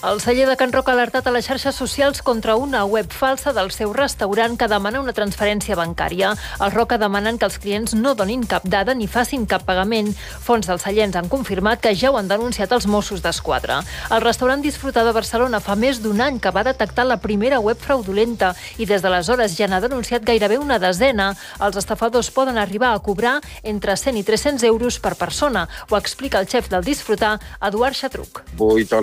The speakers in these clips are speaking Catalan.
El celler de Can Roc ha alertat a les xarxes socials contra una web falsa del seu restaurant que demana una transferència bancària. Els Roca demanen que els clients no donin cap dada ni facin cap pagament. Fonts dels cellers han confirmat que ja ho han denunciat els Mossos d'Esquadra. El restaurant Disfrutar de Barcelona fa més d'un any que va detectar la primera web fraudulenta i des d'aleshores ja n'ha denunciat gairebé una desena. Els estafadors poden arribar a cobrar entre 100 i 300 euros per persona. Ho explica el xef del Disfrutar, Eduard Xatruc. 8 o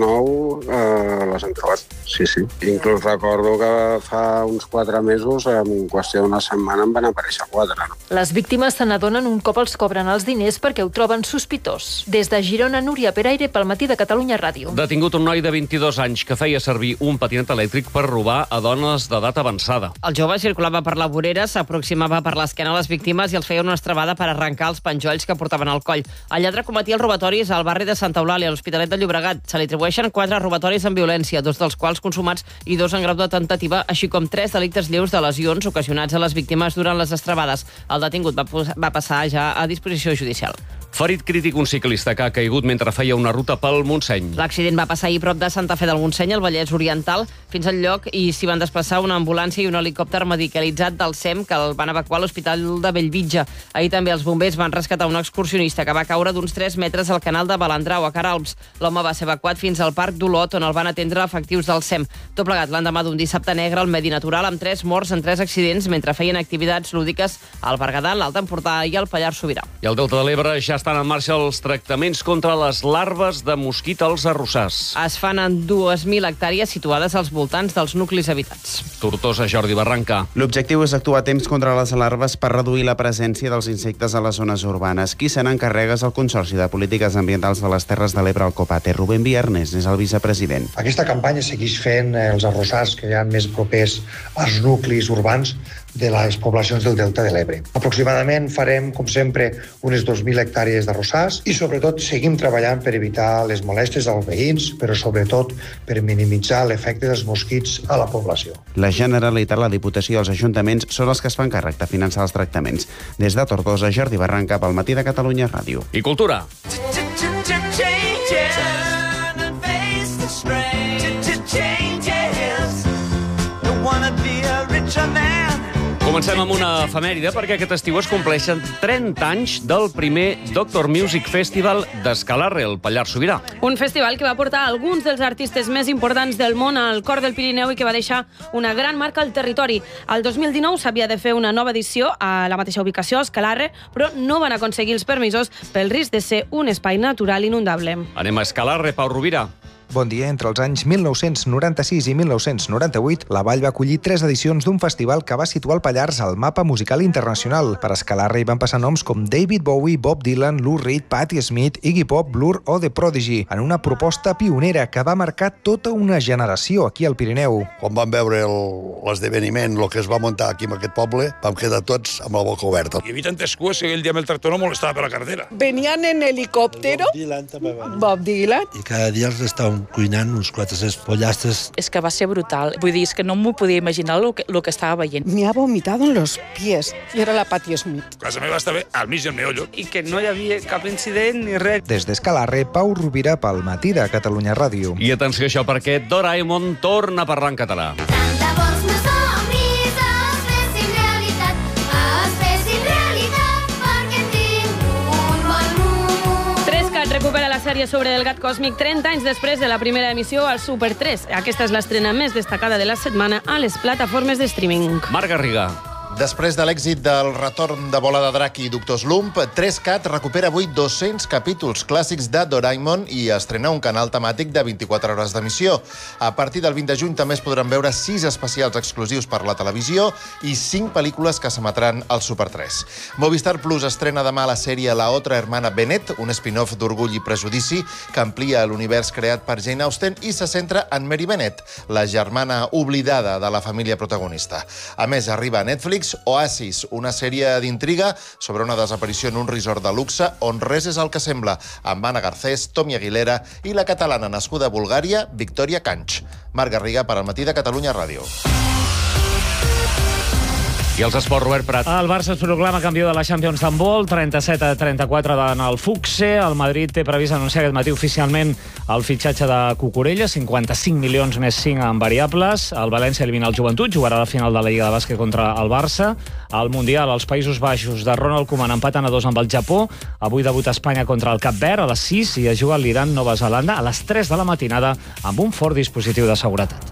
9 les han trobat, sí. Inclús recordo que fa uns 4 mesos, en qüestió d'una setmana, en van aparèixer 4. No? Les víctimes se n'adonen un cop els cobren els diners perquè ho troben sospitós. Des de Girona, Núria Peraire, pel Matí de Catalunya Ràdio. Detingut un noi de 22 anys que feia servir un patinet elèctric per robar a dones d'edat avançada. El jove circulava per la vorera, s'aproximava per l'esquena a les víctimes i els feia una estrabada per arrencar els penjolls que portaven al coll. El lladre cometia els robatoris al barri de Santa Eulàlia, a l'Hospitalet de Llobregat. Se li atribueixen 4 robatoris amb violència, 2 dels quals consumats i 2 en grau de tentativa, així com 3 delictes lleus de lesions ocasionats a les víctimes durant les estrabades. El detingut va passar ja a disposició judicial. Ferit crític un ciclista que ha caigut mentre feia una ruta pel Montseny. L'accident va passar ahir prop de Santa Fe del Montseny, al Vallès Oriental, fins al lloc i s'hi van desplaçar una ambulància i un helicòpter medicalitzat del SEM que el van evacuar a l'Hospital de Bellvitge. Ahir també els bombers van rescatar un excursionista que va caure d'uns 3 metres al canal de Balandrau, a Caralps. L'home va ser evacuat fins al Parc d'Olot, on el van atendre efectius del SEM. Tot plegat l'endemà d'un dissabte negre al medi natural, amb 3 morts en 3 accidents mentre feien activitats lúdiques al Berguedà, l'Alt Empordà i al Pallars Sobirà. I al Delta de l'Ebre ja estan en marxa els tractaments contra les larves de mosquit als arrossars. Es fan en 2.000 hectàrees situades als voltants dels nuclis habitats. Tortosa, Jordi Barranca. L'objectiu és actuar a temps contra les larves per reduir la presència dels insectes a les zones urbanes. Qui se n'encarrega és el Consorci de Polítiques Ambientals de les Terres de l'Ebre, el COPATE. Rubén Viernes és el vicepresident. Aquesta campanya segueix fent els arrossars que hi ha més propers als nuclis urbans de les poblacions del Delta de l'Ebre. Aproximadament farem, com sempre, unes 2.000 hectàrees d'arrossars i, sobretot, seguim treballant per evitar les molèsties als veïns, però, sobretot, per minimitzar l'efecte dels mosquits a la població. La Generalitat, la Diputació i els ajuntaments són els que es fan càrrec de finançar els tractaments. Des de Tortosa, Jordi Barranca, pel Matí de Catalunya Ràdio. I cultura. Comencem amb una efemèride perquè aquest estiu es compleixen 30 anys del primer Doctor Music Festival d'Escalarre, al Pallars Sobirà. Un festival que va portar alguns dels artistes més importants del món al cor del Pirineu i que va deixar una gran marca al territori. El 2019 s'havia de fer una nova edició a la mateixa ubicació, a Escalarre, però no van aconseguir els permisos pel risc de ser un espai natural inundable. Anem a Escalarre, Pau Rovira. Bon dia. Entre els anys 1996 i 1998, la Vall va acollir 3 edicions d'un festival que va situar el Pallars al mapa musical internacional. Per Escalarre hi van passar noms com David Bowie, Bob Dylan, Lou Reed, Patti Smith, Iggy Pop, Blur o The Prodigy, en una proposta pionera que va marcar tota una generació aquí al Pirineu. Quan vam veure l'esdeveniment, el que es va muntar aquí en aquest poble, vam quedar tots amb la boca oberta. Hi havia tantes cues que aquell dia amb el tractor no molestava per la carretera. Venían en helicòptero, Bob Dylan. I cada dia els estàvem cuinant uns 400 pollastres. És que va ser brutal. Vull dir, és que no m'ho podia imaginar el que estava veient. Me ha vomitado en los pies. I era la Patti Smith. Casa meva estava al mig del meollo. I que no hi havia cap incident ni res. Des d'Escalarre, Pau Rovira pel Matí de Catalunya Ràdio. I atenció a això perquè Doraemon torna a parlar en català. Recupera la sèrie sobre el gat còsmic 30 anys després de la primera emissió al Super 3. Aquesta és l'estrena més destacada de la setmana a les plataformes de streaming. Marc Garriga. Després de l'èxit del retorn de Bola de Drac i Doctor Slump, 3CAT recupera avui 200 capítols clàssics de Doraemon i estrena un canal temàtic de 24 hores d'emissió. A partir del 20 de juny també es podran veure 6 especials exclusius per la televisió i 5 pel·lícules que s'emetran al Super 3. Movistar Plus estrena demà la sèrie La otra hermana Bennett, un spin-off d'Orgull i Prejudici que amplia l'univers creat per Jane Austen i se centra en Mary Bennett, la germana oblidada de la família protagonista. A més, arriba a Netflix Oasis, una sèrie d'intriga sobre una desaparició en un resort de luxe on res és el que sembla, amb Anna Garcés, Tommy Aguilera i la catalana nascuda a Bulgària, Victòria Canch. Marc Garriga per al Matí de Catalunya Ràdio. I els esports, Robert Prat. El Barça es proclama campió de la Champions d'handbol, 37-34 davant el Fuxe. El Madrid té previst anunciar aquest matí oficialment el fitxatge de Cucurella, 55 milions més 5 en variables. El València elimina el Joventut, jugarà la final de la Lliga de Bàsquet contra el Barça. Al Mundial, els Països Baixos de Ronald Koeman empaten a 2 amb el Japó. Avui debuta Espanya contra el Cap Verd a les 6 i es juga l'Iran-Nova Zelanda a les 3 de la matinada amb un fort dispositiu de seguretat.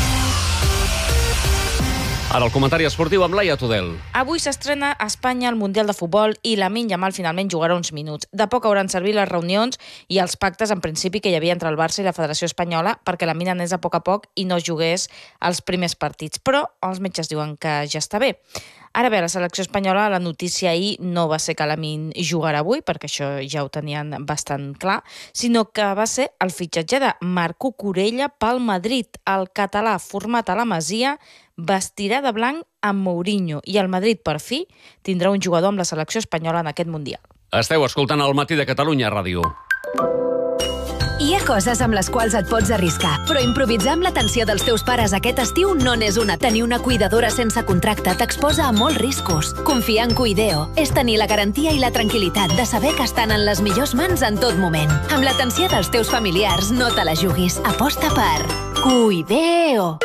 Ara el comentari esportiu amb Laia Tudel. Avui s'estrena a Espanya el Mundial de Futbol i Lamine Yamal finalment jugarà uns minuts. De poc hauran servit les reunions i els pactes en principi que hi havia entre el Barça i la Federació Espanyola perquè Lamine anés a poc i no jugués els primers partits. Però els metges diuen que ja està bé. Ara bé, la selecció espanyola, la notícia ahir no va ser que Lamine jugarà avui, perquè això ja ho tenien bastant clar, sinó que va ser el fitxatge de Marc Cucurella pel Madrid. El català, format a la Masia, vestirà de blanc amb Mourinho i el Madrid, per fi, tindrà un jugador amb la selecció espanyola en aquest Mundial. Esteu escoltant el Matí de Catalunya Ràdio. Hi ha coses amb les quals et pots arriscar, però improvisar amb l'atenció dels teus pares aquest estiu no n'és una. Tenir una cuidadora sense contracte t'exposa a molts riscos. Confiar en Cuideo és tenir la garantia i la tranquil·litat de saber que estan en les millors mans en tot moment. Amb l'atenció dels teus familiars, no te la juguis. Aposta per Cuideo.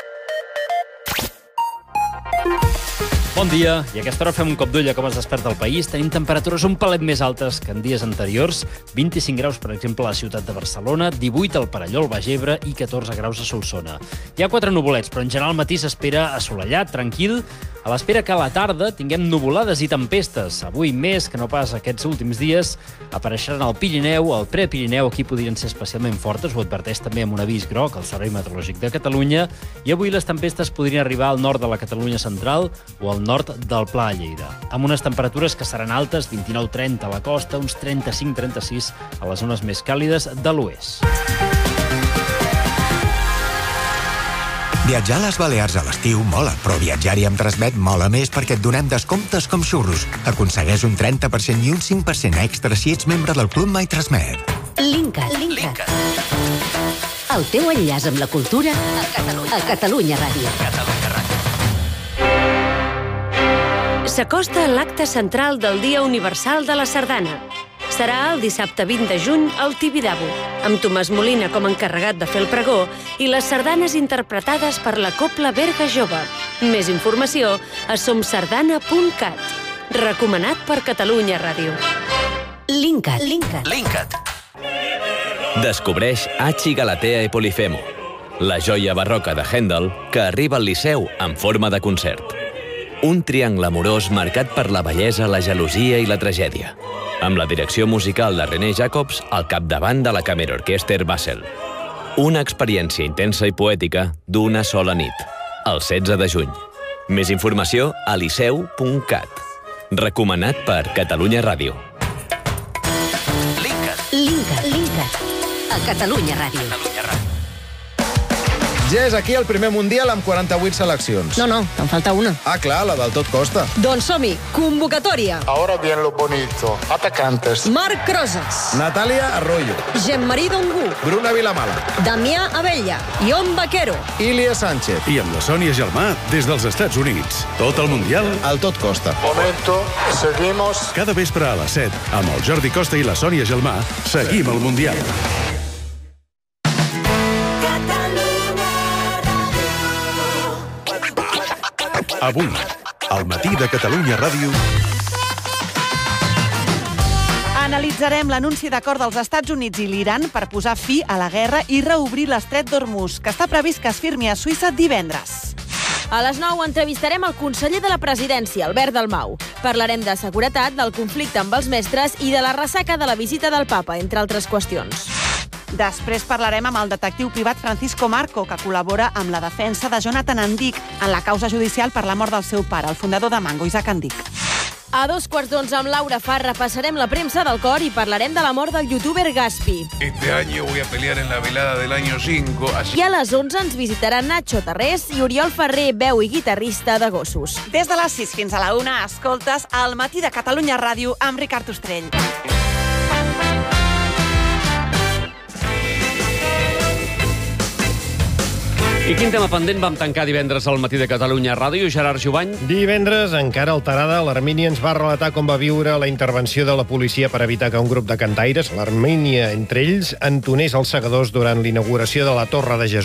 Bon dia, i a aquesta hora fem un cop d'ull a com es desperta el país. Tenim temperatures un palet més altes que en dies anteriors. 25 graus, per exemple, a la ciutat de Barcelona, 18 al Perelló, al Baix Ebre i 14 graus a Solsona. Hi ha 4 nuvolets, però en general al matí s'espera assolellat, tranquil, a l'espera que a la tarda tinguem nuvolades i tempestes. Avui, més que no pas aquests últims dies, apareixeran al Pirineu, al Prepirineu, aquí podrien ser especialment fortes, ho adverteix també amb un avís groc al Servei Meteorològic de Catalunya, i avui les tempestes podrien arribar al nord de la Catalunya central o al nord del Pla de Lleida, amb unes temperatures que seran altes, 29-30 a la costa, uns 35-36 a les zones més càlides de l'oest. Viatjar a les Balears a l'estiu mola, però viatjar-hi amb Transmet mola més perquè et donem descomptes com xurros. Aconsegueix un 30% i un 5% extra si ets membre del Club My Transmet. Linkat. El teu enllaç amb la cultura a Catalunya Ràdio. S'acosta l'acte central del Dia Universal de la Sardana. Serà el dissabte 20 de juny al Tibidabo, amb Tomàs Molina com a encarregat de fer el pregó i les sardanes interpretades per la Cobla Berga Jove. Més informació a somsardana.cat. Recomanat per Catalunya Ràdio. Linkat. Descobreix Hachi Galatea e Polifemo, la joia barroca de Händel que arriba al Liceu en forma de concert. Un triangle amorós marcat per la bellesa, la gelosia i la tragèdia, amb la direcció musical de René Jacobs al capdavant de la Kammerorchester Basel. Una experiència intensa i poètica d'una sola nit, el 16 de juny. Més informació a liceu.cat. Recomanat per Catalunya Ràdio. Linkat. A Catalunya Ràdio. Ja és aquí el primer Mundial amb 48 seleccions. No, te'n falta una. Ah, clar, la del tot costa. Doncs som-hi, convocatòria. Ahora viene lo bonito. Atacantes. Marc Rosas. Natàlia Arroyo. Jean-Marie Dongu. Bruna Vilamala. Damià Abella. Ion Vaquero. Ilia Sánchez. I amb la Sònia Gelmà des dels Estats Units. Tot el Mundial al tot costa. Momento, seguimos. Cada vespre a les 7, amb el Jordi Costa i la Sònia Gelmà, seguim el Mundial. Avui, al Matí de Catalunya Ràdio... Analitzarem l'anunci d'acord dels Estats Units i l'Iran per posar fi a la guerra i reobrir l'estret d'Hormuz, que està previst que es firmi a Suïssa divendres. A les 9 entrevistarem el conseller de la presidència, Albert Dalmau. Parlarem de seguretat, del conflicte amb els mestres i de la ressaca de la visita del papa, entre altres qüestions. Després parlarem amb el detectiu privat Francisco Marco, que col·labora amb la defensa de Jonathan Andic en la causa judicial per la mort del seu pare, el fundador de Mango, Isaac Andic. A 2:15 amb Laura Farra passarem la premsa del cor i parlarem de la mort del youtuber Gaspi. Este año voy a pelear en la velada del año 5. I a les 11 ens visitaran Nacho Tarrés i Oriol Ferrer, veu i guitarrista de Gossos. Des de les 6 fins a la 1 escoltes El Matí de Catalunya Ràdio amb Ricard Ostrell. I quin tema pendent vam tancar divendres al Matí de Catalunya Ràdio, Gerard Jovany? Divendres, encara alterada, l'Armínia ens va relatar com va viure la intervenció de la policia per evitar que un grup de cantaires, l'Armínia entre ells, entonés els segadors durant l'inauguració de la Torre de Jesús.